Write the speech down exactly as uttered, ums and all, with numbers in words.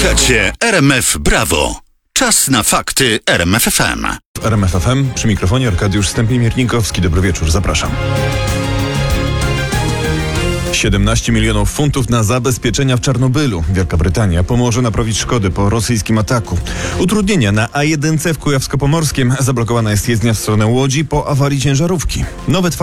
Słuchacie R M F Brawo. Czas na fakty R M F F M. W R M F F M przy mikrofonie Arkadiusz Stępień-Miernikowski. Dobry wieczór, zapraszam. siedemnaście milionów funtów na zabezpieczenia w Czarnobylu. Wielka Brytania pomoże naprawić szkody po rosyjskim ataku. Utrudnienia na A jeden w Kujawsko-Pomorskiem. Zablokowana jest jezdnia w stronę Łodzi po awarii ciężarówki. Nowe